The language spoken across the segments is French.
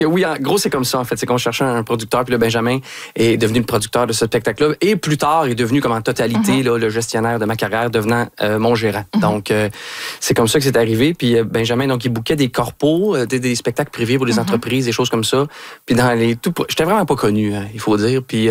Oui, en gros, c'est comme ça, en fait. C'est qu'on cherchait un producteur, puis là, Benjamin est devenu le producteur de ce spectacle-là. Et plus tard, est devenu, comme en totalité, là, le gestionnaire de ma carrière, devenant mon gérant. Donc, c'est comme ça que c'est arrivé. Puis Benjamin, donc, il bookait des corpos, des spectacles privés pour des entreprises, des choses comme ça. Puis dans les tout... J'étais vraiment pas connu, hein, il faut dire. Puis,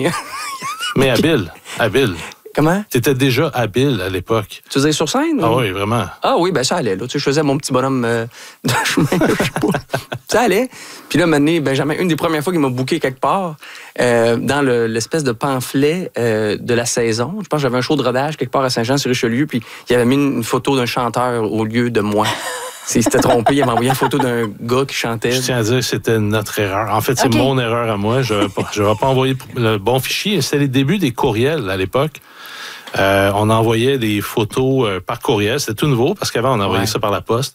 Mais habile. Comment? T'étais déjà habile à l'époque. Tu faisais sur scène? Ah ou? oui, vraiment. Ah oui, ben ça allait. Là. Tu sais, je faisais mon petit bonhomme de chemin. Je sais pas. Ça allait. Puis là, maintenant, Benjamin, une des premières fois qu'il m'a booké quelque part, dans l'espèce de pamphlet de la saison, je pense que j'avais un show de rodage quelque part à Saint-Jean-sur-Richelieu, puis il avait mis une photo d'un chanteur au lieu de moi. S'il s'était trompé, il avait envoyé une photo d'un gars qui chantait. Je tiens à dire que c'était notre erreur. En fait, c'est mon erreur à moi. Je n'aurais pas envoyé le bon fichier. C'était les débuts des courriels à l'époque. On envoyait des photos par courriel. C'était tout nouveau parce qu'avant, on envoyait ça par la poste.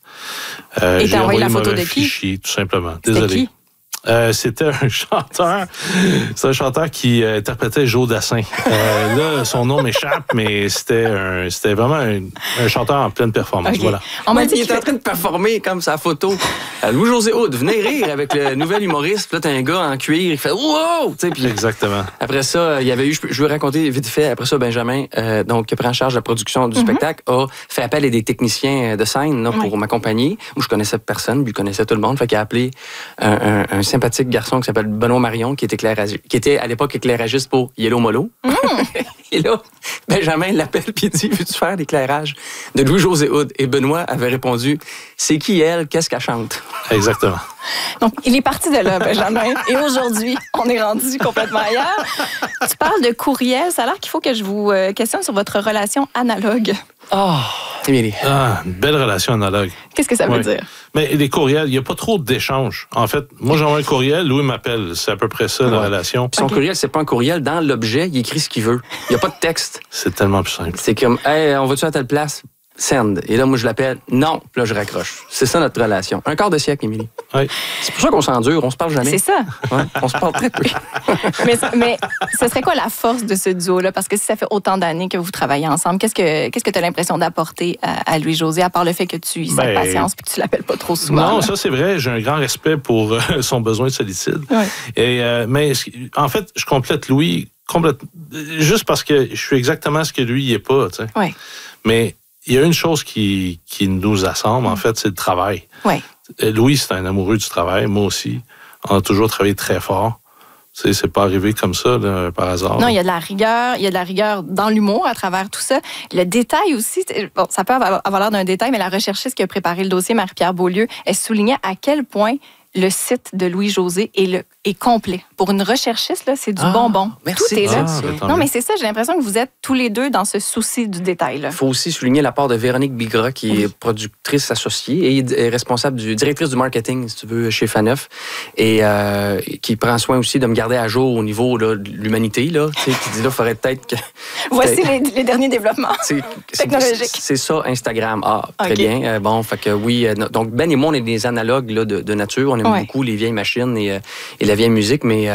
Et t'as envoyé la photo de qui? Fichier, tout simplement. Désolé. Qui? C'était un chanteur. C'est un chanteur qui interprétait Joe Dassin. Là, son nom m'échappe, mais c'était vraiment un chanteur en pleine performance. Okay. Voilà. On m'a dit qu'il était en train de performer comme sa photo. Louis-José Hood, venez rire avec le nouvel humoriste. Puis là, t'as un gars en cuir, il fait wow! Puis exactement. Après ça, il y avait eu, je vais raconter vite fait, après ça, Benjamin, donc, qui prend en charge la production du spectacle, a fait appel à des techniciens de scène là, pour m'accompagner, où je connaissais personne, lui connaissait tout le monde. Fait qu'il a appelé un sympathique garçon qui s'appelle Benoît Marion, qui était à l'époque éclairagiste pour Yellow Molo. Et là, Benjamin l'appelle puis il dit, veux-tu faire l'éclairage de Louis-José Hood? Et Benoît avait répondu, c'est qui elle? Qu'est-ce qu'elle chante? Exactement. Donc, il est parti de là, Benjamin. Et aujourd'hui, on est rendu complètement ailleurs. Tu parles de courriel. Ça a l'air qu'il faut que je vous questionne sur votre relation analogue. Émilie. Une belle relation analogue. Qu'est-ce que ça veut dire? Mais les courriels, il n'y a pas trop d'échanges. En fait, moi, j'envoie un courriel, Louis m'appelle. C'est à peu près ça, la relation. Son courriel, c'est pas un courriel. Dans l'objet, il écrit ce qu'il veut. Il n'y a pas de texte. C'est tellement plus simple. C'est comme, hey, on va-tu à telle place? Send. Et là, moi, je l'appelle. Non. Puis là, je raccroche. C'est ça, notre relation. Un quart de siècle, Émilie. Oui. C'est pour ça qu'on s'endure. On se parle jamais. C'est ça. Ouais, on se parle très peu. mais ce serait quoi la force de ce duo-là? Parce que si ça fait autant d'années que vous travaillez ensemble, qu'est-ce que tu as l'impression d'apporter à Louis-José, à part le fait que tu y sa patience et que tu l'appelles pas trop souvent? Non, là. Ça, c'est vrai. J'ai un grand respect pour son besoin de solitude. Ouais. Et, mais en fait, je complète Louis juste parce que je suis exactement ce que lui, il n'est pas. Tu sais. Ouais. Mais il y a une chose qui nous assemble, en fait, c'est le travail. Oui. Louis, c'est un amoureux du travail. Moi aussi. On a toujours travaillé très fort. C'est pas arrivé comme ça, là, par hasard. Non, il y a de la rigueur. Il y a de la rigueur dans l'humour à travers tout ça. Le détail aussi, bon, ça peut avoir l'air d'un détail, mais la recherchiste qui a préparé le dossier, Marie-Pierre Beaulieu, elle soulignait à quel point le site de Louis-José est complet. Pour une recherchiste, là, c'est du bonbon. Merci. Tout est là. Non, mais c'est ça, j'ai l'impression que vous êtes tous les deux dans ce souci du détail. Il faut aussi souligner la part de Véronique Bigra, qui est productrice associée et responsable directrice du marketing, si tu veux, chez Faneuf, et qui prend soin aussi de me garder à jour au niveau là, de l'humanité, là, qui dit là, il faudrait peut-être que... Voici les derniers développements technologiques. C'est ça, Instagram. Très bien. Bon, fait que oui. Donc, Ben et moi, on est des analogues là, de nature. On aime beaucoup les vieilles machines et la vieille musique, mais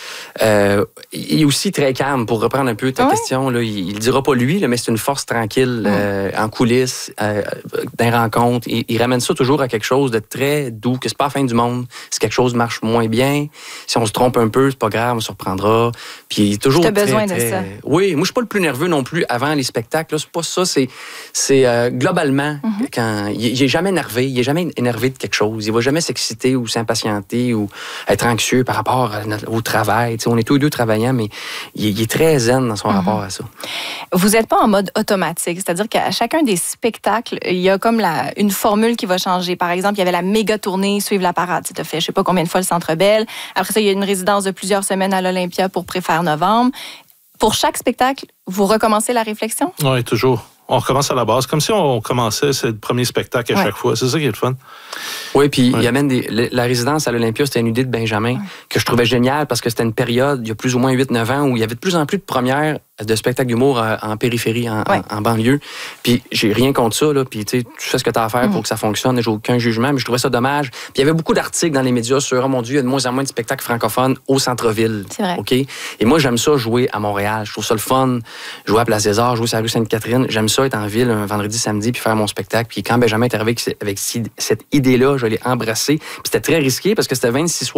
il est aussi très calme. Pour reprendre un peu ta question, là, il ne dira pas lui, là, mais c'est une force tranquille en coulisses, dans les rencontres. Il ramène ça toujours à quelque chose de très doux, que c'est pas la fin du monde. Si quelque chose marche moins bien, si on se trompe un peu, c'est pas grave, on se reprendra. Puis il est toujours t'as besoin de ça. Oui, moi je suis pas le plus nerveux non plus avant les spectacles. Là, c'est pas ça. C'est globalement quand il est jamais énervé. Il est jamais énervé de quelque chose. Il va jamais s'exciter ou s'impatienter ou être anxieux par rapport au travail. T'sais, on est tous les deux travaillants, mais il est très zen dans son rapport à ça. Vous n'êtes pas en mode automatique, c'est-à-dire qu'à chacun des spectacles, il y a comme une formule qui va changer. Par exemple, il y avait la méga tournée Suivre la parade. Tu as fait je sais pas combien de fois le Centre Bell. Après ça, il y a une résidence de plusieurs semaines à l'Olympia pour Préfère Novembre. Pour chaque spectacle, vous recommencez la réflexion? Oui, toujours. On recommence à la base, comme si on commençait ce premier spectacle à chaque fois. C'est ça qui est le fun. Oui, puis il amène la résidence à l'Olympia, c'était une idée de Benjamin que je trouvais géniale parce que c'était une période, il y a plus ou moins 8-9 ans, où il y avait de plus en plus de premières de spectacles d'humour en périphérie, en banlieue. Puis j'ai rien contre ça, là. Puis tu fais ce que tu as à faire pour que ça fonctionne. J'ai aucun jugement, mais je trouvais ça dommage. Puis il y avait beaucoup d'articles dans les médias sur, oh mon Dieu, il y a de moins en moins de spectacles francophones au centre-ville. C'est vrai. OK? Et moi, j'aime ça jouer à Montréal. Je trouve ça le fun. Jouer à Place des Arts, jouer sur la rue Sainte-Catherine. J'aime ça être en ville un vendredi, samedi, puis faire mon spectacle. Puis quand Benjamin est arrivé avec cette idée-là, je l'ai embrassée. Puis c'était très risqué parce que c'était 26 soirs